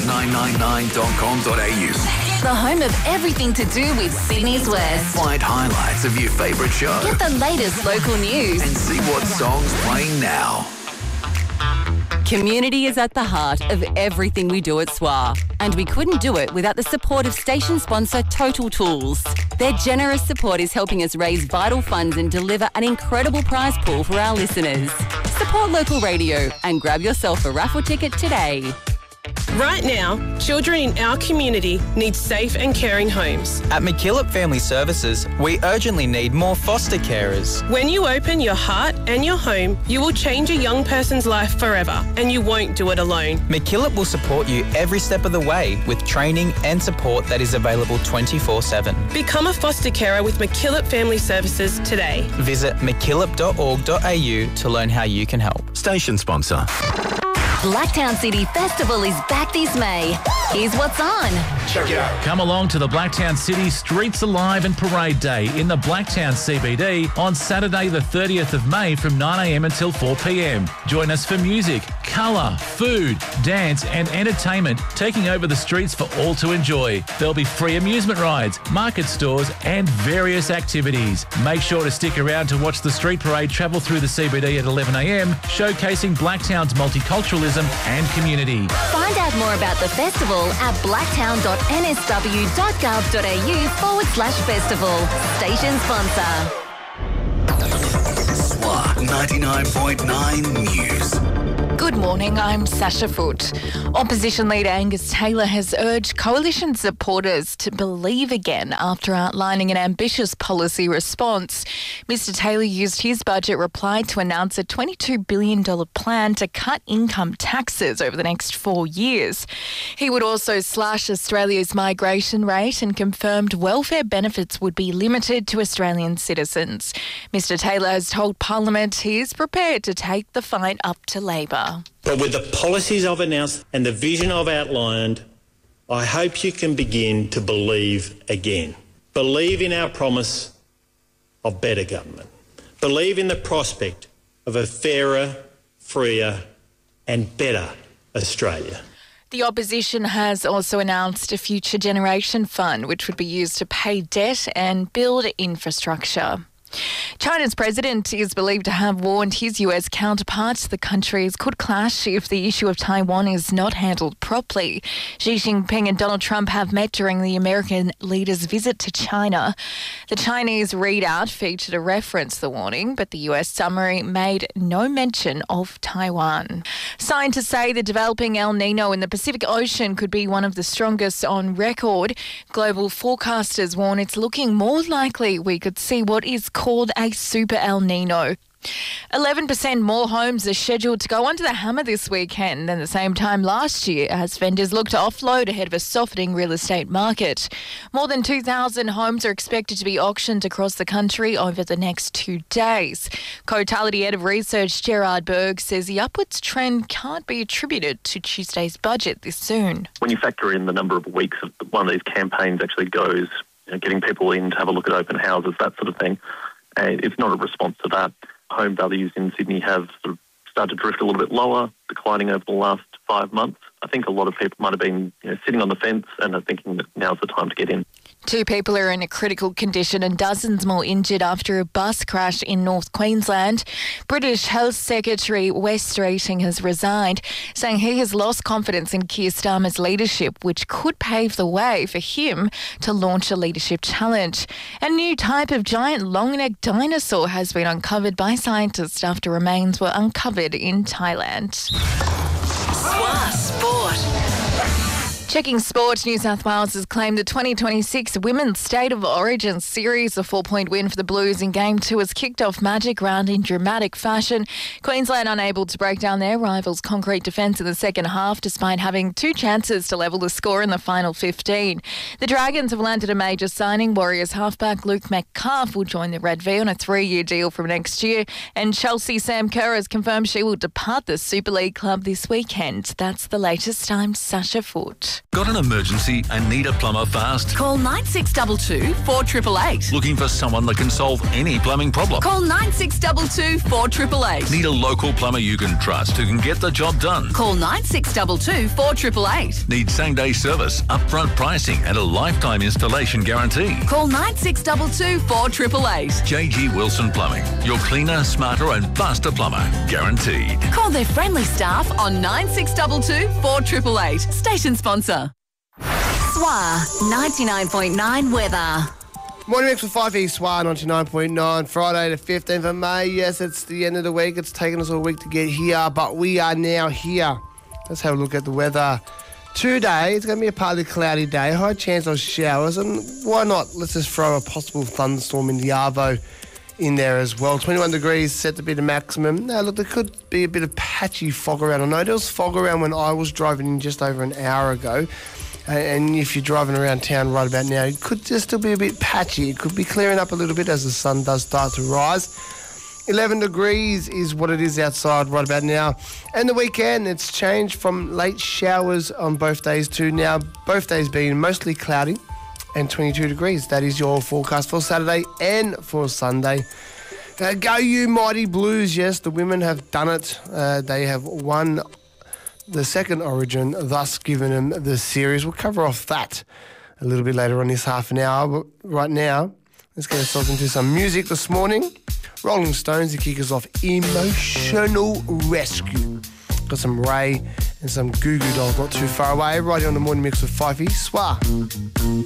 sports999.com.au. The home of everything to do with Sydney's West. Find highlights of your favourite show. Get the latest local news. And see what song's playing now. Community is at the heart of everything we do at SWA, and we couldn't do it without the support of station sponsor Total Tools. Their generous support is helping us raise vital funds and deliver an incredible prize pool for our listeners. Support local radio and grab yourself a raffle ticket today. Right now, children in our community need safe and caring homes. At McKillop Family Services, we urgently need more foster carers. When you open your heart and your home, you will change a young person's life forever, and you won't do it alone. McKillop will support you every step of the way with training and support that is available 24/7. Become a foster carer with McKillop Family Services today. Visit mckillop.org.au to learn how you can help. Station sponsor. Blacktown City Festival is back this May. Here's what's on. Check it out. Come along to the Blacktown City Streets Alive and Parade Day in the Blacktown CBD on Saturday the 30th of May from 9am until 4pm. Join us for music, colour, food, dance and entertainment taking over the streets for all to enjoy. There'll be free amusement rides, market stores and various activities. Make sure to stick around to watch the street parade travel through the CBD at 11am, showcasing Blacktown's multiculturalism and community. Find out more about the festival at blacktown.nsw.gov.au/festival. Station sponsor. SWA 99.9 News. Good morning, I'm Sasha Foote. Opposition leader Angus Taylor has urged coalition supporters to believe again after outlining an ambitious policy response. Mr Taylor used his budget reply to announce a $22 billion plan to cut income taxes over the next 4 years. He would also slash Australia's migration rate and confirmed welfare benefits would be limited to Australian citizens. Mr Taylor has told Parliament he is prepared to take the fight up to Labor. But with the policies I've announced and the vision I've outlined, I hope you can begin to believe again. Believe in our promise of better government. Believe in the prospect of a fairer, freer and better Australia. The opposition has also announced a future generation fund which would be used to pay debt and build infrastructure. China's president is believed to have warned his US counterparts the countries could clash if the issue of Taiwan is not handled properly. Xi Jinping and Donald Trump have met during the American leader's visit to China. The Chinese readout featured a reference to the warning, but the US summary made no mention of Taiwan. Scientists say the developing El Nino in the Pacific Ocean could be one of the strongest on record. Global forecasters warn it's looking more likely we could see what is called a super El Nino. 11% more homes are scheduled to go under the hammer this weekend than the same time last year as vendors look to offload ahead of a softening real estate market. More than 2,000 homes are expected to be auctioned across the country over the next 2 days. Cotality Head of Research Gerard Berg says the upwards trend can't be attributed to Tuesday's budget this soon. When you factor in the number of weeks that one of these campaigns actually goes, getting people in to have a look at open houses, that sort of thing, it's not a response to that. Home values in Sydney have sort of started to drift a little bit lower, declining over the last 5 months. I think a lot of people might have been sitting on the fence and are thinking that now's the time to get in. 2 people are in a critical condition and dozens more injured after a bus crash in North Queensland. British Health Secretary Wes Streeting has resigned, saying he has lost confidence in Keir Starmer's leadership, which could pave the way for him to launch a leadership challenge. A new type of giant long-necked dinosaur has been uncovered by scientists after remains were uncovered in Thailand. SWA Sport. Checking sport, New South Wales has claimed the 2026 Women's State of Origin series. A 4-point win for the Blues in Game 2 has kicked off Magic Round in dramatic fashion. Queensland unable to break down their rivals' concrete defence in the second half despite having 2 chances to level the score in the final 15. The Dragons have landed a major signing. Warriors halfback Luke Metcalf will join the Red V on a 3-year deal from next year. And Chelsea Sam Kerr has confirmed she will depart the Super League club this weekend. That's the latest. I'm Sasha Foote. Sport. Got an emergency and need a plumber fast? Call 9622 4888. Looking for someone that can solve any plumbing problem? Call 9622 4888. Need a local plumber you can trust who can get the job done? Call 9622 4888. Need same-day service, upfront pricing and a lifetime installation guarantee? Call 9622 4888. JG Wilson Plumbing, your cleaner, smarter and faster plumber. Guaranteed. Call their friendly staff on 9622 4888. Station sponsor. SWA 99.9 weather. Morning mix with 5E SWA 99.9, Friday the 15th of May. Yes, it's the end of the week. It's taken us a week to get here, but we are now here. Let's have a look at the weather. Today, it's going to be a partly cloudy day, high chance of showers, and why not? Let's just throw a possible thunderstorm in the Arvo in there as well. 21 degrees set to be the maximum. Now, look, there could be a bit of patchy fog around. I know there was fog around when I was driving in just over an hour ago. And if you're driving around town right about now, it could just still be a bit patchy. It could be clearing up a little bit as the sun does start to rise. 11 degrees is what it is outside right about now. And the weekend, it's changed from late showers on both days to now both days being mostly cloudy and 22 degrees. That is your forecast for Saturday and for Sunday. Go you mighty Blues. Yes, the women have done it. They have won the second Origin, thus giving them the series. We'll cover off that a little bit later on this half an hour. But right now, let's get ourselves into some music this morning. Rolling Stones to kick us off, Emotional Rescue. Got some Ray and some Goo Goo Dolls not too far away. Right here on the morning mix with 5E SWA.